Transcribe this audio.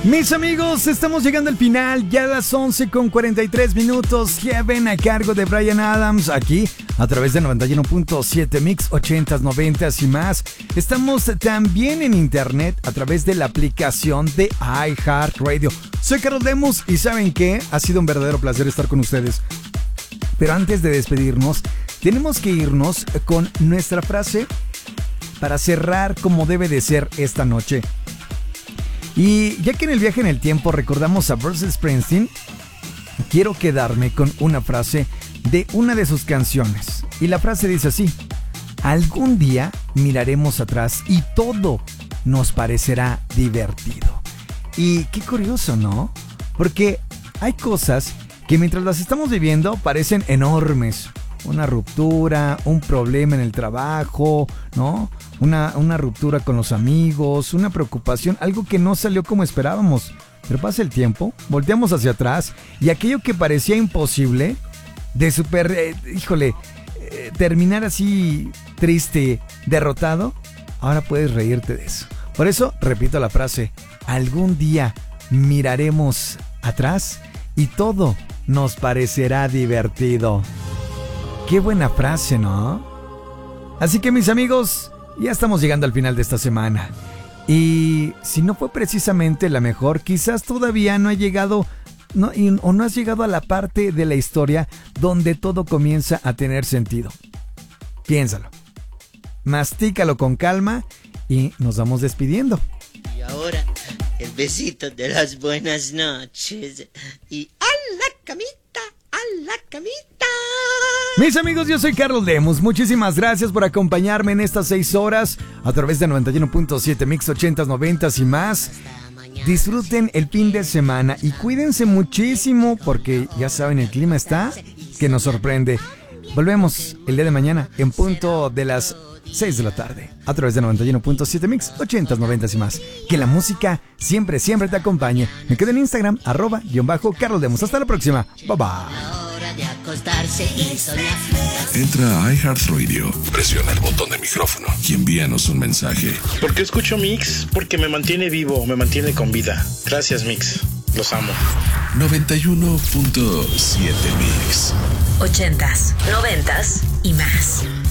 Mis amigos, estamos llegando al final, ya a las 11:43. Heaven a cargo de Bryan Adams, aquí a través de 91.7 Mix, 80s, 90s y más. Estamos también en internet a través de la aplicación de iHeartRadio. Soy Carlos Lemus y ¿saben qué? Ha sido un verdadero placer estar con ustedes. Pero antes de despedirnos, tenemos que irnos con nuestra frase para cerrar como debe de ser esta noche. Y ya que en el viaje en el tiempo recordamos a Bruce Springsteen, quiero quedarme con una frase de una de sus canciones. Y la frase dice así: algún día miraremos atrás y todo nos parecerá divertido. Y qué curioso, ¿no? Porque hay cosas que mientras las estamos viviendo parecen enormes. Una ruptura, un problema en el trabajo, ¿no? Una ruptura con los amigos, una preocupación, algo que no salió como esperábamos. Pero pasa el tiempo, volteamos hacia atrás y aquello que parecía imposible de terminar así triste, derrotado, ahora puedes reírte de eso. Por eso repito la frase: algún día miraremos atrás y todo nos parecerá divertido. Qué buena frase, ¿no? Así que, mis amigos, ya estamos llegando al final de esta semana. Y si no fue precisamente la mejor, quizás todavía no ha llegado, o no has llegado a la parte de la historia donde todo comienza a tener sentido. Piénsalo, mastícalo con calma y nos vamos despidiendo. Y ahora, el besito de las buenas noches. Y a la camita, a la camita. Mis amigos, yo soy Carlos Lemus. Muchísimas gracias por acompañarme en estas 6 horas a través de 91.7 Mix, 80s, 90s y más. Disfruten el fin de semana y cuídense muchísimo porque ya saben, el clima está que nos sorprende. Volvemos el día de mañana en punto de las 6 de la tarde a través de 91.7 Mix, 80s, 90s y más. Que la música siempre, siempre te acompañe. Me quedo en Instagram, @Carlos Lemus. Hasta la próxima. Bye bye. Entra a iHeartRadio, presiona el botón de micrófono y envíanos un mensaje. ¿Por qué escucho Mix? Porque me mantiene vivo, me mantiene con vida. Gracias, Mix. Los amo. 91.7 Mix. 80s, 90s y más.